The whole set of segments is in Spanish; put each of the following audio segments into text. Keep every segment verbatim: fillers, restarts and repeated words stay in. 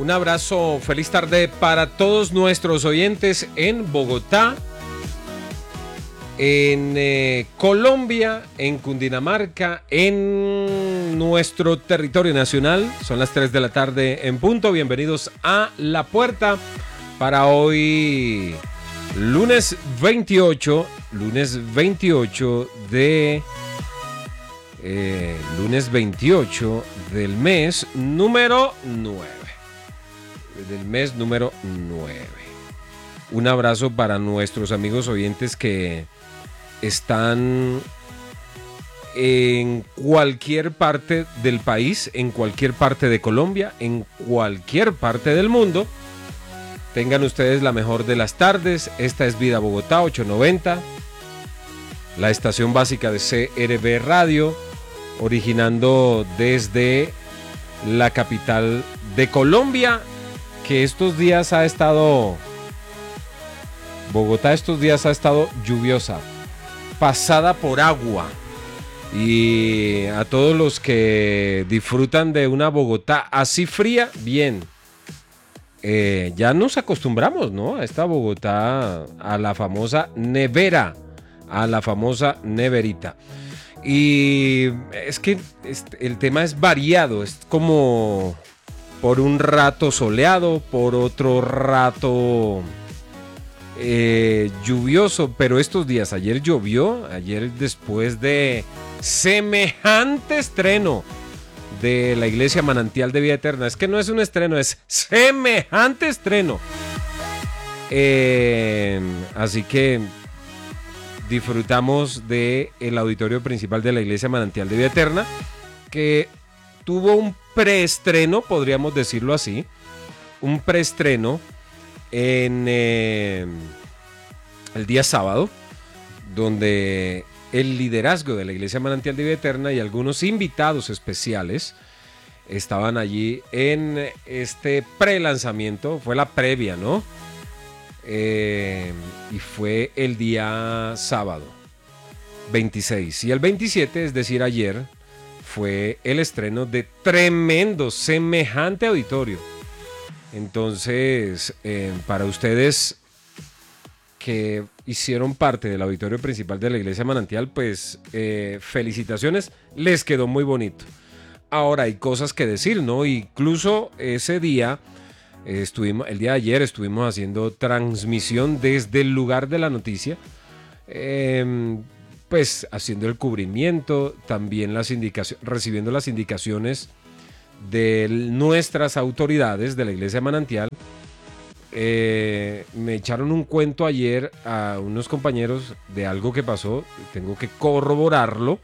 Un abrazo, feliz tarde para todos nuestros oyentes en Bogotá, en eh, Colombia, en Cundinamarca, en nuestro territorio nacional. Son las tres de la tarde en punto. Bienvenidos a La Puerta para hoy, lunes veintiocho, lunes veintiocho de... Eh, lunes veintiocho del mes número nueve. Del mes número nueve. Un abrazo para nuestros amigos oyentes que están en cualquier parte del país, en cualquier parte de Colombia, en cualquier parte del mundo. Tengan ustedes la mejor de las tardes. Esta es Vida Bogotá ochocientos noventa, la estación básica de C R B Radio, originando desde la capital de Colombia, que estos días ha estado, Bogotá estos días ha estado lluviosa, pasada por agua. Y a todos los que disfrutan de una Bogotá así fría, bien, eh, ya nos acostumbramos, ¿no? A esta Bogotá, a la famosa nevera, a la famosa neverita. Y es que el tema es variado, es como por un rato soleado, por otro rato eh, lluvioso, pero estos días, ayer llovió, ayer después de semejante estreno de la Iglesia Manantial de Vida Eterna, es que no es un estreno, es semejante estreno. Eh, así que disfrutamos del auditorio principal de la Iglesia Manantial de Vida Eterna, que tuvo un preestreno, podríamos decirlo así, un preestreno en eh, el día sábado, donde el liderazgo de la Iglesia Manantial de Vida Eterna y algunos invitados especiales estaban allí en este prelanzamiento, fue la previa, ¿no? Eh, y fue el día sábado veintiséis, y el veintisiete, es decir ayer, fue el estreno de tremendo, semejante auditorio. Entonces, eh, para ustedes que hicieron parte del auditorio principal de la Iglesia Manantial, pues eh, felicitaciones, les quedó muy bonito. Ahora hay cosas que decir, ¿no? Incluso ese día Estuvimos, el día de ayer estuvimos haciendo transmisión desde el lugar de la noticia, eh, pues haciendo el cubrimiento, también las indicaciones, recibiendo las indicaciones de nuestras autoridades de la Iglesia Manantial. Eh, me echaron un cuento ayer a unos compañeros de algo que pasó, tengo que corroborarlo,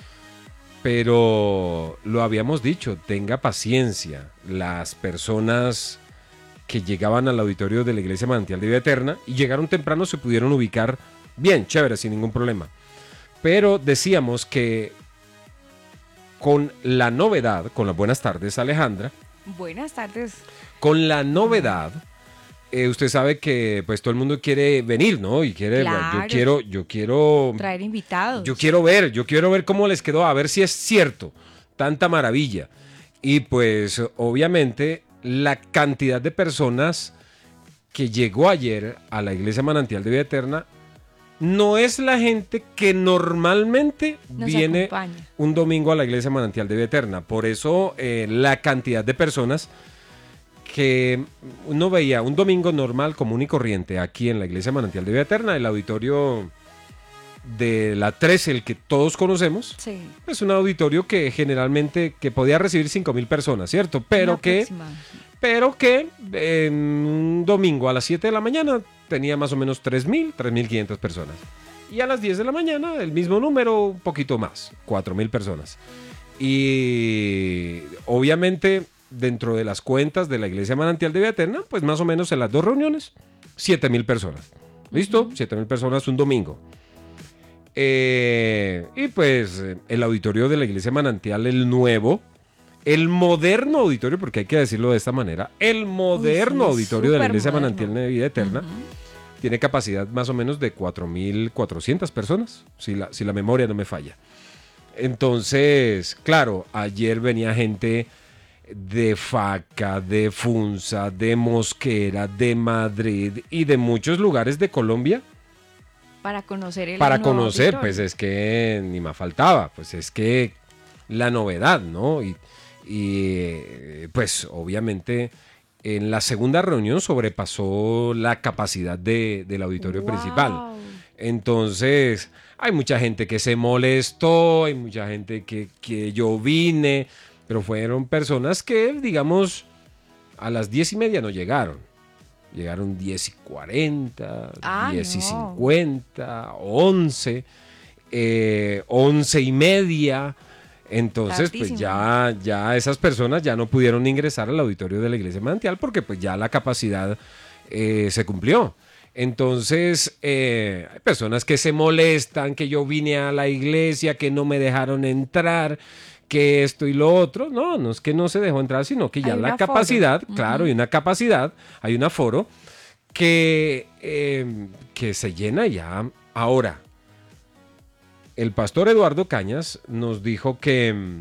pero lo habíamos dicho, tenga paciencia, las personas que llegaban al auditorio de la Iglesia Manantial de Vida Eterna y llegaron temprano se pudieron ubicar bien, chévere, sin ningún problema. Pero decíamos que con la novedad, con las buenas tardes, Alejandra. Buenas tardes. Con la novedad, eh, usted sabe que pues todo el mundo quiere venir, ¿no? Y quiere, Claro. yo quiero, yo quiero Traer invitados. Yo quiero ver, yo quiero ver cómo les quedó, a ver si es cierto, tanta maravilla. Y pues obviamente la cantidad de personas que llegó ayer a la Iglesia Manantial de Vida Eterna no es la gente que normalmente Nos viene acompaña. un domingo a la Iglesia Manantial de Vida Eterna. Por eso eh, la cantidad de personas que uno veía un domingo normal, común y corriente, aquí en la Iglesia Manantial de Vida Eterna, el auditorio de la trece, el que todos conocemos, Sí. es un auditorio que generalmente que podía recibir cinco mil personas, ¿cierto? Pero Una que, próxima. pero que en un domingo a las siete de la mañana tenía más o menos tres mil, tres mil quinientas personas. Y a las diez de la mañana el mismo número, un poquito más, cuatro mil personas. Y obviamente dentro de las cuentas de la Iglesia Manantial de Vida Eterna, pues más o menos en las dos reuniones, siete mil personas. ¿Listo? Uh-huh. siete mil personas un domingo. Eh, y pues el auditorio de la Iglesia Manantial, el nuevo, el moderno auditorio, porque hay que decirlo de esta manera, el moderno Uy, sí, auditorio de la Iglesia supermoderno. Manantial de Vida Eterna, Uh-huh. tiene capacidad más o menos de cuatro mil cuatrocientas personas, si la, si la memoria no me falla. Entonces, claro, ayer venía gente de Faca, de Funza, de Mosquera, de Madrid y de muchos lugares de Colombia. Para conocer el Para nuevo conocer, auditorio. pues es que ni más faltaba, pues es que la novedad, ¿no? Y, y eh, pues obviamente en la segunda reunión sobrepasó la capacidad de, del auditorio Wow. principal. Entonces, hay mucha gente que se molestó, hay mucha gente que, que yo vine, pero fueron personas que, digamos, a las diez y media no llegaron. Llegaron diez y cuarenta, Ah, diez y no. cincuenta, once, eh, once y media. Entonces, pues Tardísimo. ya, ya esas personas ya no pudieron ingresar al auditorio de la Iglesia Manantial porque pues ya la capacidad eh, se cumplió. Entonces, eh, hay personas que se molestan, que yo vine a la iglesia, que no me dejaron entrar, que esto y lo otro. No, no es que no se dejó entrar, sino que ya Hay un la aforo. capacidad, Ujú. claro, hay una capacidad, hay un aforo que, eh, que se llena ya. Ahora, el pastor Eduardo Cañas nos dijo que mm,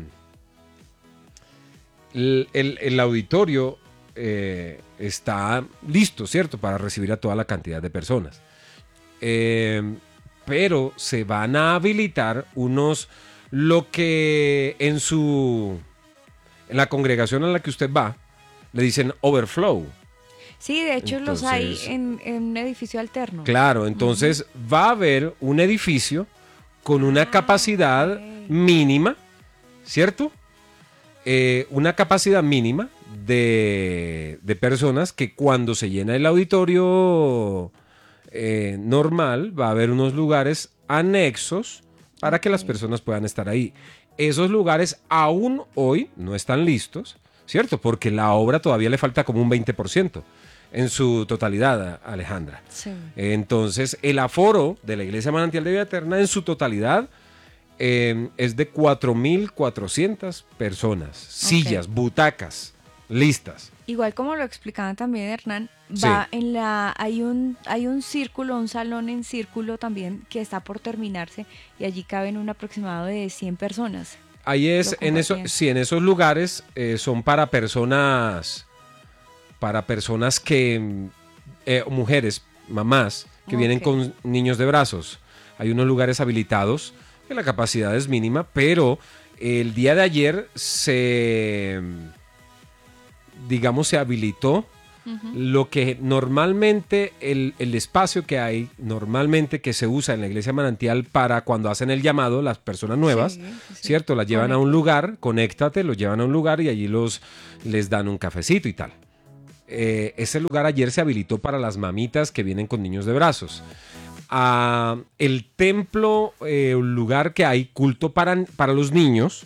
el, el- el auditorio eh, está listo, ¿cierto?, para recibir a toda la cantidad de personas. Eh, pero se van a habilitar unos, lo que en su, en la congregación a la que usted va, le dicen overflow. Sí, de hecho los hay Entonces, en, en un edificio alterno. Claro, entonces va a haber un edificio con una Ah, capacidad ok. mínima, ¿cierto? Eh, una capacidad mínima de, de personas que cuando se llena el auditorio eh, normal va a haber unos lugares anexos para que las Ok. personas puedan estar ahí. Esos lugares aún hoy no están listos, ¿cierto? Porque la obra todavía le falta como un veinte por ciento en su totalidad, Alejandra. Sí. Entonces, el aforo de la Iglesia Manantial de Vida Eterna en su totalidad eh, es de cuatro mil cuatrocientas personas, sillas, butacas, listas. Igual como lo explicaba también Hernán, Sí. va en la hay un hay un círculo, un salón en círculo también que está por terminarse y allí caben un aproximado de cien personas. Ahí es, Lo en eso, compartían. sí, en esos lugares eh, son para personas, para personas que, mm, eh, mujeres, mamás, que vienen Ok. con niños de brazos. Hay unos lugares habilitados, que la capacidad es mínima, pero el día de ayer se, digamos, se habilitó Ujú. lo que normalmente, el, el espacio que hay, normalmente que se usa en la Iglesia Manantial para cuando hacen el llamado, las personas nuevas, Sí, sí, sí. ¿cierto? Las llevan a un Conecta. lugar, conéctate, los llevan a un lugar y allí los, les dan un cafecito y tal. Eh, ese lugar ayer se habilitó para las mamitas que vienen con niños de brazos. Ah, el templo, eh, un lugar que hay culto para, para los niños.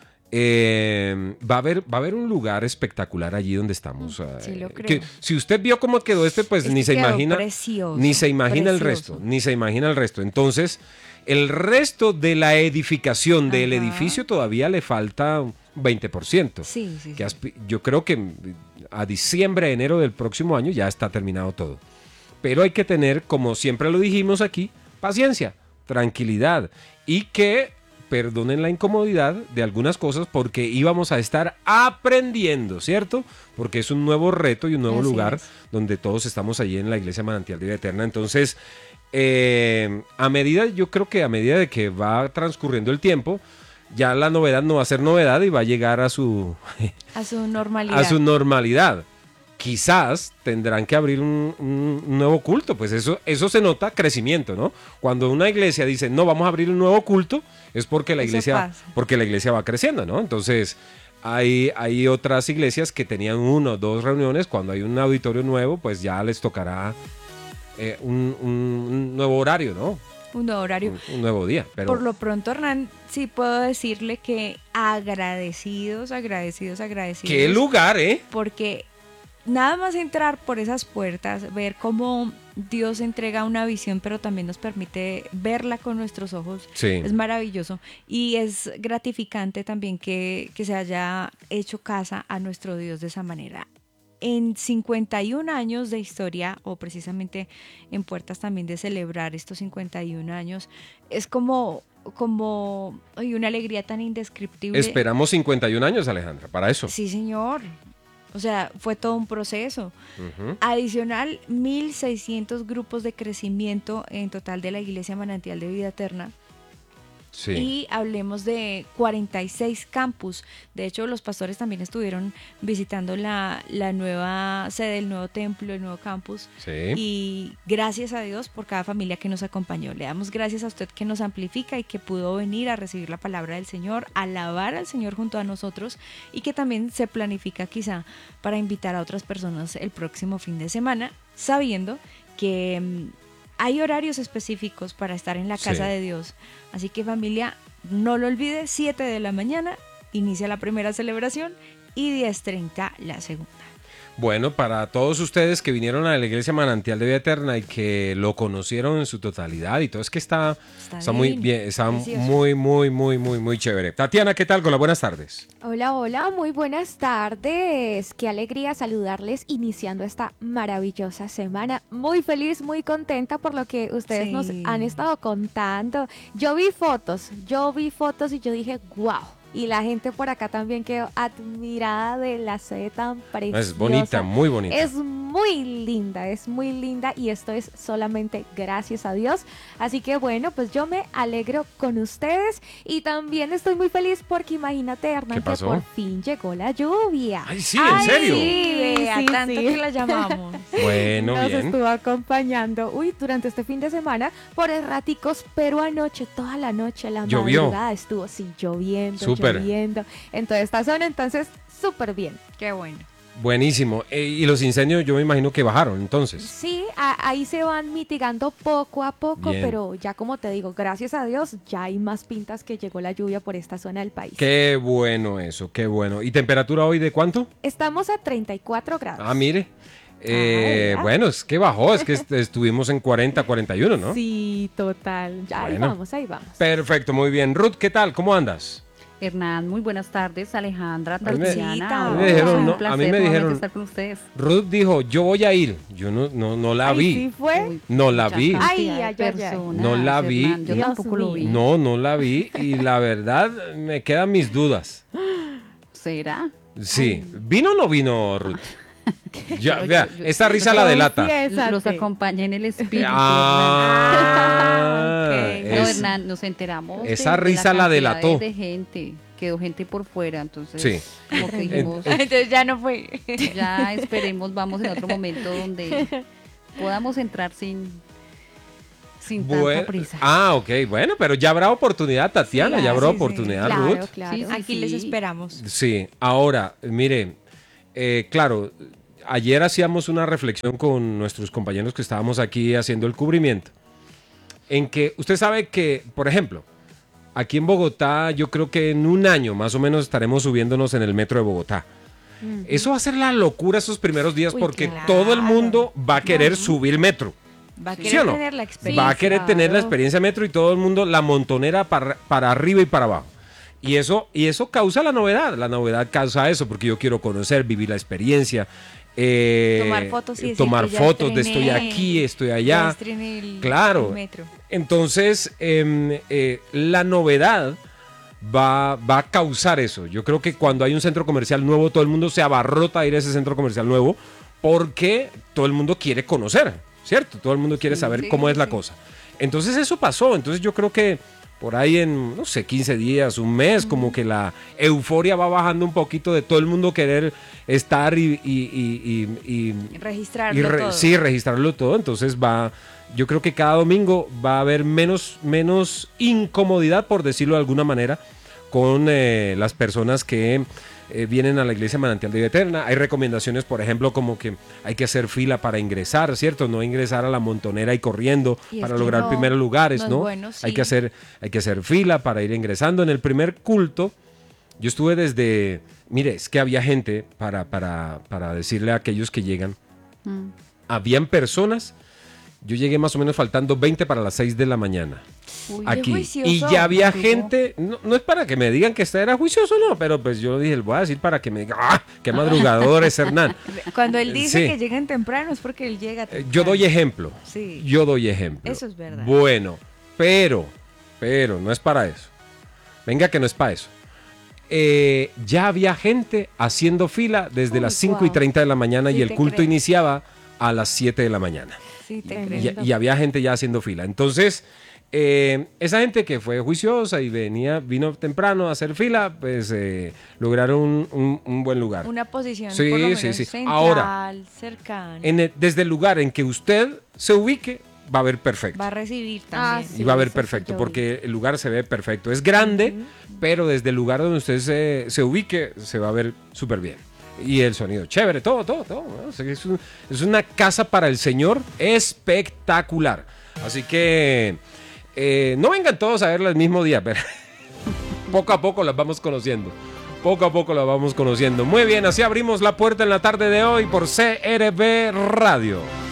Eh, va, a haber, va a haber un lugar espectacular allí donde estamos. Sí, eh, lo creo. que si usted vio cómo quedó este, pues Es ni que se quedó imagina. precioso, Ni se imagina el precioso. resto. Ni se imagina el resto. Entonces, el resto de la edificación del Ajá. edificio todavía le falta un veinte por ciento. Sí, sí, Que sí. aspi- yo creo que a diciembre, enero del próximo año ya está terminado todo. Pero hay que tener, como siempre lo dijimos aquí, paciencia, tranquilidad y que perdonen la incomodidad de algunas cosas porque íbamos a estar aprendiendo, ¿cierto? Porque es un nuevo reto y un nuevo Así lugar es. donde todos estamos allí en la Iglesia Manantial de Vida Eterna. Entonces, eh, a medida, yo creo que a medida de que va transcurriendo el tiempo, ya la novedad no va a ser novedad y va a llegar a su, A su normalidad. a su normalidad. Quizás tendrán que abrir un, un nuevo culto, pues eso, eso se nota crecimiento, ¿no? Cuando una iglesia dice, no, vamos a abrir un nuevo culto, es porque la Eso iglesia, pasa. porque la iglesia va creciendo, ¿no? Entonces, hay, hay otras iglesias que tenían una o dos reuniones, cuando hay un auditorio nuevo, pues ya les tocará eh, un, un- un nuevo horario, ¿no? Un nuevo horario. Un, un nuevo día. Pero Por lo pronto, Hernán, sí puedo decirle que agradecidos, agradecidos, agradecidos. qué lugar, ¿eh? Porque nada más entrar por esas puertas, ver cómo Dios entrega una visión, pero también nos permite verla con nuestros ojos, Sí. es maravilloso. Y es gratificante también que, que se haya hecho casa a nuestro Dios de esa manera. En cincuenta y un años de historia, o precisamente en puertas también de celebrar estos cincuenta y un años, es como como ay, una alegría tan indescriptible. Esperamos cincuenta y un años, Alejandra, para eso. Sí, señor. O sea, fue todo un proceso. Uh-huh. Adicional, mil seiscientos grupos de crecimiento en total de la Iglesia Manantial de Vida Eterna. Sí. Y hablemos de cuarenta y seis campus. De hecho, los pastores también estuvieron visitando la, la nueva sede, el nuevo templo, el nuevo campus. Sí. Y gracias a Dios por cada familia que nos acompañó. Le damos gracias a usted que nos amplifica y que pudo venir a recibir la palabra del Señor, alabar al Señor junto a nosotros y que también se planifica quizá para invitar a otras personas el próximo fin de semana, sabiendo que mm, hay horarios específicos para estar en la casa Sí. de Dios. Así que familia, no lo olvide, siete de la mañana inicia la primera celebración y diez treinta la segunda. Bueno, para todos ustedes que vinieron a la Iglesia Manantial de Vida Eterna y que lo conocieron en su totalidad y todo, es que está, Está está muy divino, bien, está precioso. muy, muy, muy, muy, muy chévere. Tatiana, ¿qué tal? Con las buenas tardes. Hola, hola, muy buenas tardes. Qué alegría saludarles iniciando esta maravillosa semana. Muy feliz, muy contenta por lo que ustedes Sí. nos han estado contando. Yo vi fotos, yo vi fotos y yo dije, wow. Y la gente por acá también quedó admirada de la sede tan preciosa. Es bonita, muy bonita. Es muy linda, es muy linda y esto es solamente gracias a Dios. Así que bueno, pues yo me alegro con ustedes y también estoy muy feliz porque imagínate, Hernán, ¿Qué que pasó? por fin llegó la lluvia. Ay, sí, ¿en serio? Sí, vea, sí, tanto sí. que la llamamos. Bueno, Nos bien. estuvo acompañando, uy, durante este fin de semana por raticos, pero anoche, toda la noche, la Llovió. madrugada estuvo, sí, lloviendo, Súper. lloviendo en toda esta zona, entonces súper bien. Qué bueno. Buenísimo. Eh, y los incendios yo me imagino que bajaron entonces. Sí, a- ahí se van mitigando poco a poco, Bien. pero ya como te digo, gracias a Dios, ya hay más pintas que llegó la lluvia por esta zona del país. Qué bueno eso, qué bueno. ¿Y temperatura hoy de cuánto? Estamos a treinta y cuatro grados. Ah, mire. Eh, ¿verdad? bueno, es que bajó, es que est- estuvimos en cuarenta, cuarenta y uno, ¿no? Sí, total. Ya ahí Bueno. vamos, ahí vamos. Perfecto, muy bien. Ruth, ¿qué tal? ¿Cómo andas? Hernán, muy buenas tardes. Alejandra, mí me- Tatiana. a mí me dijeron, un no, a placer mí me nuevamente dijeron- estar con ustedes. Ruth dijo, yo voy a ir. Yo no, no, no la Ay, vi. sí fue. Uy, No la mucha vi. cantidad Ay, de ay, ay, ay. personas, No la vi. Hernán, yo Dios tampoco lo vi. mío. No, no la vi y la verdad me quedan mis dudas. ¿Será? Sí, ¿vino o no vino Ruth? Ya, Pero vea, yo- yo- esta risa la delata. Confiésate. Los acompañé en el espíritu. Ah, ok. Hernán. No, es- Hernán, nos enteramos. de- esa de risa la cantidad delató. De, de gente. Quedó gente por fuera, entonces. Sí. Como que dijimos, Entonces ya no fue. ya esperemos, vamos en otro momento donde podamos entrar sin, sin Bue- tanta prisa. Ah, ok, bueno, pero ya habrá oportunidad, Tatiana, Sí, ya habrá sí, sí. oportunidad, Claro, Ruth. claro. Sí, sí. Aquí les esperamos. Sí, ahora, mire, eh, claro, ayer hacíamos una reflexión con nuestros compañeros que estábamos aquí haciendo el cubrimiento, en que usted sabe que, por ejemplo, aquí en Bogotá, yo creo que en un año más o menos estaremos subiéndonos en el metro de Bogotá. Eso va a ser la locura esos primeros días Uy, porque claro. todo el mundo va a querer subir metro. Va a ¿Sí querer o no? tener la experiencia. Va a querer claro. tener la experiencia metro y todo el mundo la montonera para, para arriba y para abajo. Y eso, y eso causa la novedad. La novedad causa eso porque yo quiero conocer, vivir la experiencia. eh, Tomar fotos y decir tomar que ya fotos de estoy estrené, aquí, estoy Ya allá. estrené el, Claro. el metro. Entonces, em, eh, la novedad va, va a causar eso. Yo creo que cuando hay un centro comercial nuevo, todo el mundo se abarrota a ir a ese centro comercial nuevo porque todo el mundo quiere conocer, ¿cierto? Todo el mundo quiere saber sí, cómo es la sí. cosa. Entonces eso pasó. Entonces yo creo que por ahí en, no sé, quince días, un mes, como que la euforia va bajando un poquito de todo el mundo querer estar y... y, y, y- y- Registrarlo y re- todo. sí, registrarlo todo. Entonces va, yo creo que cada domingo va a haber menos, menos incomodidad, por decirlo de alguna manera, con eh, las personas que eh, vienen a la Iglesia Manantial de Vida Eterna. Hay recomendaciones, por ejemplo, como que hay que hacer fila para ingresar, ¿cierto? No ingresar a la montonera y corriendo Y es para que lograr no, primeros lugares, no es ¿no? bueno, Hay sí. que hacer, hay que hacer fila para ir ingresando. En el primer culto, yo estuve desde, mire, es que había gente para, para, para decirle a aquellos que llegan, Mm. habían personas, yo llegué más o menos faltando veinte para las seis de la mañana. Uy, qué Aquí. juicioso. Y ya había Grupo. gente, no, no es para que me digan que este era juicioso, no, pero pues yo dije, voy a decir para que me digan, ¡ah! ¡Qué madrugador es Hernán! Cuando él dice Sí. que llegan temprano es porque él llega Eh, temprano. Yo doy ejemplo. Sí. Yo doy ejemplo. Eso es verdad. Bueno, pero pero no es para eso. Venga que no es para eso. Eh, ya había gente haciendo fila desde Uy, las cinco wow. y treinta de la mañana Sí, y el te culto creo. iniciaba a las siete de la mañana. Sí, te Tremendo. creo. Y, y había gente ya haciendo fila. Entonces, eh, esa gente que fue juiciosa y venía, vino temprano a hacer fila, pues eh, lograron un, un- un buen lugar. Una posición Sí, por lo sí, menos sí. central, Ahora, cercana. En el- desde el lugar en que usted se ubique, va a ver perfecto. Va a recibir Ah, también. sí. Y va a ver eso sí perfecto, yo vi. porque el lugar se ve perfecto. Es grande, pero desde el lugar donde usted se, se ubique, se va a ver súper bien. Y el sonido, chévere, todo, todo, todo. ¿no? O sea, es, un- es una casa para el Señor espectacular. Así que eh, no vengan todos a verla el mismo día, pero poco a poco las vamos conociendo. Poco a poco las vamos conociendo. Muy bien, así abrimos la puerta en la tarde de hoy por C R B Radio.